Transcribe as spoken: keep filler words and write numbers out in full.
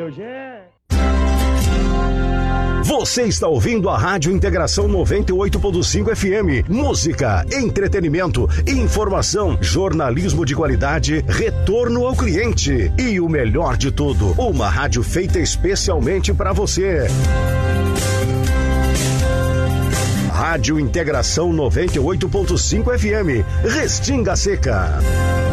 seu Gé. Você está ouvindo a Rádio Integração noventa e oito ponto cinco F M. Música, entretenimento, informação, jornalismo de qualidade, retorno ao cliente. E o melhor de tudo, uma rádio feita especialmente para você. Rádio Integração noventa e oito ponto cinco F M. Restinga Seca.